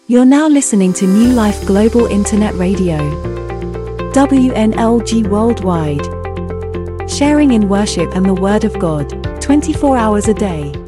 You're now listening to New Life Global Internet Radio. WNLG Worldwide. Sharing in worship and the Word of God, 24 hours a day.